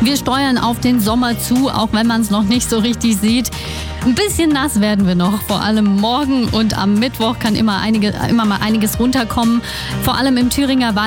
Wir steuern auf den Sommer zu, auch wenn man es noch nicht so richtig sieht. Ein bisschen nass werden wir noch, vor allem morgen und am Mittwoch kann immer mal einiges runterkommen. Vor allem im Thüringer Wald